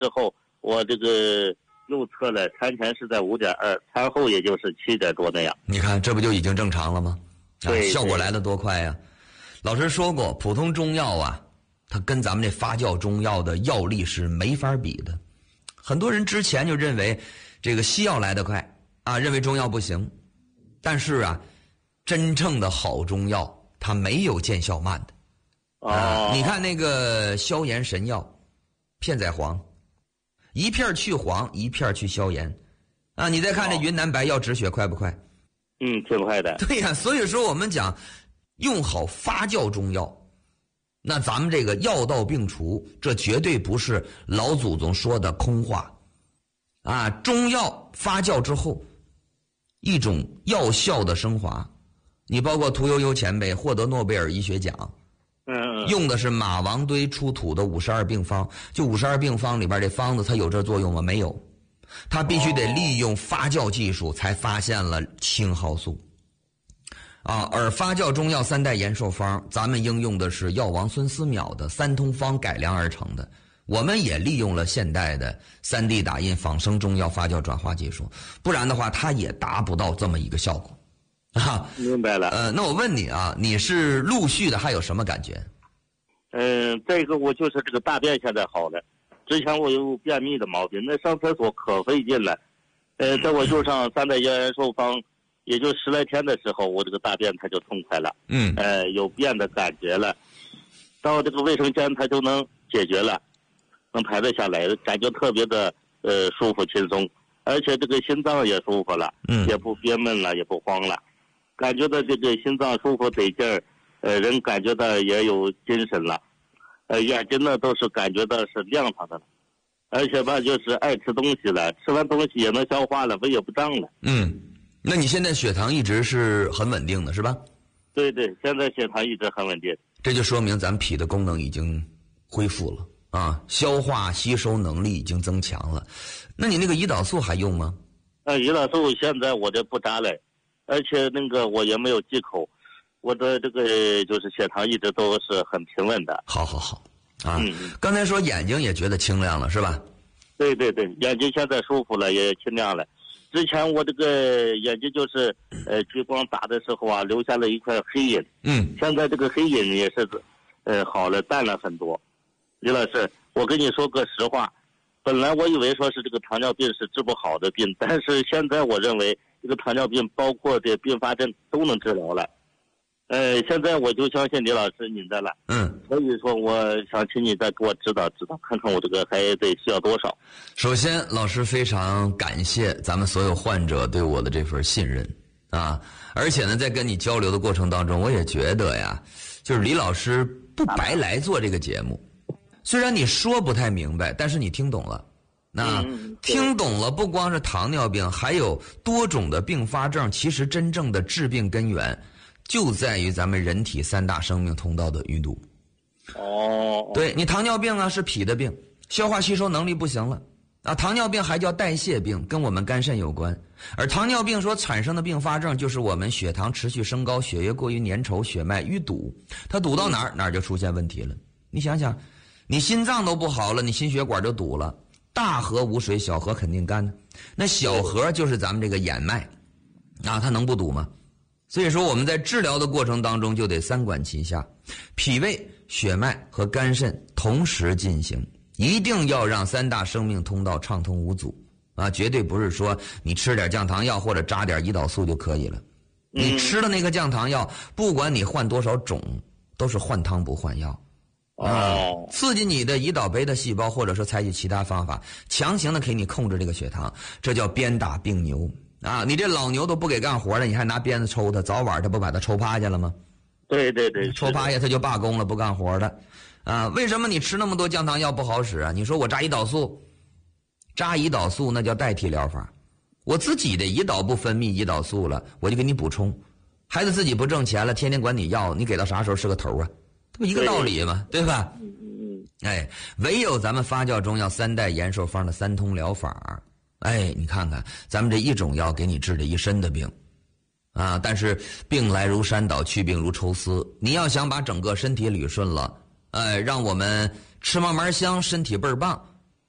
之后，我这个又测了，产前是在5.2，产后也就是7点多那样。 你看，这不就已经正常了吗？ 对， 效果来得多快呀！老师说过，普通中药啊，它跟咱们这发酵中药的药力是没法比的。很多人之前就认为这个西药来得快啊，认为中药不行。但是啊，真正的好中药它没有见效慢的。你看那个消炎神药片仔癀，一片去黄，一片去消炎啊。你再看这云南白药止血快不快？ 挺快的。 对呀，所以说我们讲用好发酵中药，那咱们这个药到病除，这绝对不是老祖宗说的空话啊。中药发酵之后，一种药效的升华。你包括屠呦呦前辈获得诺贝尔医学奖，用的是马王堆出土的52病方，就52病方里边这方子它有这作用吗？没有，它必须得利用发酵技术才发现了青蒿素啊。而发酵中药3代延寿方，咱们应用的是药王孙思邈的3通方改良而成的，我们也利用了现代的3D 打印仿生中药发酵转化技术，不然的话它也达不到这么一个效果啊。 明白了。 那我问你啊，你是陆续的还有什么感觉？ 这个我就是这个大便现在好了，之前我有便秘的毛病，那上厕所可费劲了。在我用上3代延寿方，也就10来天的时候，我这个大便它就痛快了。有便的感觉了，到这个卫生间它就能解决了，能排得下来，感觉特别的舒服轻松，而且这个心脏也舒服了，也不憋闷了，也不慌了，感觉到这个心脏舒服得劲儿，人感觉到也有精神了，眼睛呢都是感觉到是亮堂的了，而且吧就是爱吃东西了，吃完东西也能消化了，胃也不胀了。 那你现在血糖一直是很稳定的是吧？ 对对，现在血糖一直很稳定。 这就说明咱们脾的功能已经恢复了啊，消化吸收能力已经增强了。那你那个胰岛素还用吗？ 胰岛素现在我这不扎了，而且那个我也没有忌口，我的这个就是血糖一直都是很平稳的。 好啊。刚才说眼睛也觉得清亮了是吧？ 对对对，眼睛现在舒服了，也清亮了。之前我这个眼睛就是激光打的时候啊，留下了一块黑影。现在这个黑影也是好了，淡了很多。李老师，我跟你说个实话，本来我以为说是这个糖尿病是治不好的病，但是现在我认为这个糖尿病包括这并发症都能治疗了。现在我就相信李老师您的了。所以说我想请你再给我指导指导，看看我这个还得需要多少。 首先，老师非常感谢咱们所有患者对我的这份信任啊！而且呢，在跟你交流的过程当中，我也觉得呀，就是李老师不白来做这个节目。虽然你说不太明白，但是你听懂了。那听懂了，不光是糖尿病，还有多种的并发症，其实真正的致病根源就在于咱们人体3大生命通道的淤堵。对，你糖尿病啊是脾的病，消化吸收能力不行了啊。糖尿病还叫代谢病，跟我们肝肾有关。而糖尿病所产生的并发症就是我们血糖持续升高，血液过于粘稠，血脉淤堵，它堵到哪儿就出现问题了。你想想，你心脏都不好了，你心血管就堵了。大河无水，小河肯定干呢。那小河就是咱们这个眼脉啊，它能不堵吗？所以说我们在治疗的过程当中就得3管齐下，脾胃、血脉和肝肾同时进行，一定要让3大生命通道畅通无阻啊！绝对不是说你吃点降糖药或者扎点胰岛素就可以了。你吃的那个降糖药，不管你换多少种，都是换汤不换药。刺激你的胰岛贝塔细胞，或者说采取其他方法，强行的给你控制这个血糖，这叫鞭打病牛啊！你这老牛都不给干活了，你还拿鞭子抽它，早晚它不把它抽趴下了吗？ 对对对， 抽趴下它就罢工了，不干活的啊！为什么你吃那么多降糖药不好使啊？你说我扎胰岛素，那叫代替疗法。我自己的胰岛不分泌胰岛素了，我就给你补充。孩子自己不挣钱了，天天管你要，你给到啥时候是个头啊？这不一个道理吗？对吧？唯有咱们发酵中药3代延寿方的3通疗法，你看看咱们这一种药给你治了一身的病啊！但是病来如山倒，去病如抽丝。你要想把整个身体捋顺了，让我们吃嘛嘛香，身体倍儿棒，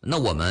那我们